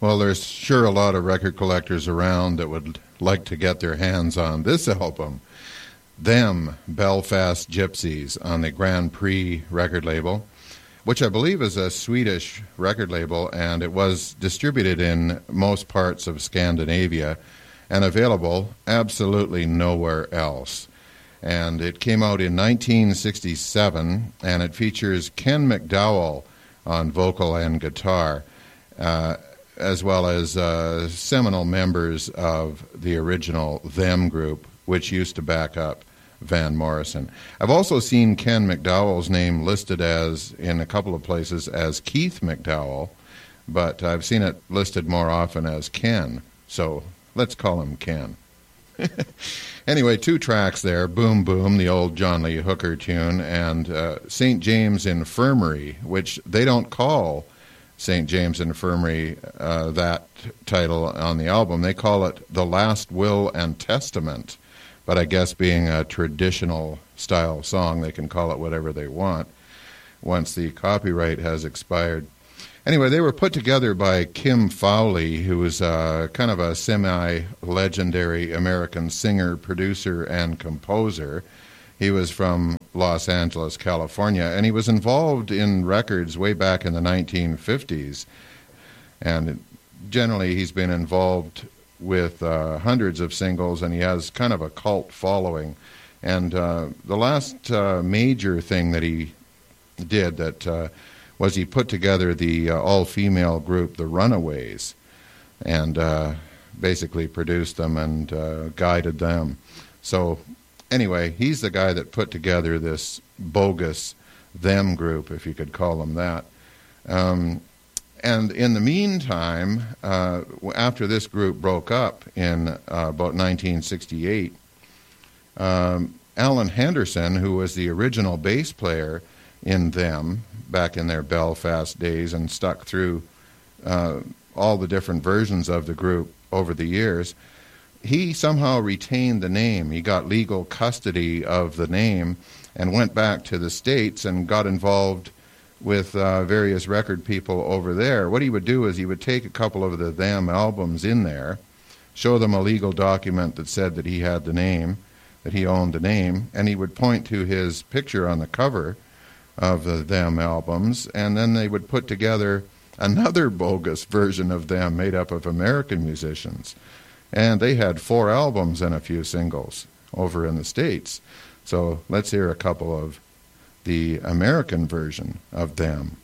Well, there's sure a lot of record collectors around that would like to get their hands on this album. Them, Belfast Gypsies, on the Grand Prix record label, which I believe is a Swedish record label, and it was distributed in most parts of Scandinavia and available absolutely nowhere else. And it came out in 1967, and it features Ken McDowell on vocal and guitar, as well as seminal members of the original Them group, which used to back up Van Morrison. I've also seen Ken McDowell's name listed as, in a couple of places, as Keith McDowell, but I've seen it listed more often as Ken, so let's call him Ken. Anyway, 2 tracks there, Boom Boom, the old John Lee Hooker tune, and St. James Infirmary, which they don't call St. James Infirmary that title on the album. They call it The Last Will and Testament, but I guess being a traditional style song, they can call it whatever they want once the copyright has expired. Anyway, they were put together by Kim Fowley, who was kind of a semi-legendary American singer, producer, and composer. He was from Los Angeles, California, and he was involved in records way back in the 1950s. And generally, he's been involved with hundreds of singles, and he has kind of a cult following. And the last major thing that he did that was he put together the all-female group, the Runaways, and basically produced them and guided them. So anyway, he's the guy that put together this bogus Them group, if you could call them that. And in the meantime, after this group broke up in about 1968, Alan Henderson, who was the original bass player in Them back in their Belfast days and stuck through all the different versions of the group over the years, he somehow retained the name. He got legal custody of the name and went back to the States and got involved with various record people over there. What he would do is he would take a couple of the Them albums in there, show them a legal document that said that he had the name, that he owned the name, and he would point to his picture on the cover of the Them albums, and then they would put together another bogus version of Them made up of American musicians. And they had 4 albums and a few singles over in the States. So let's hear a couple of the American version of Them.